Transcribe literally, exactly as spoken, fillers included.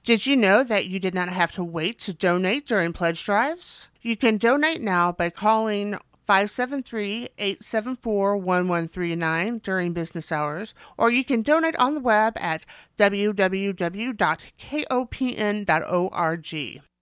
Did you know that you did not have to wait to donate during pledge drives? You can donate now by calling five seven three, eight seven four, one one three nine during business hours, or you can donate on the web at w w w dot k o p n dot org.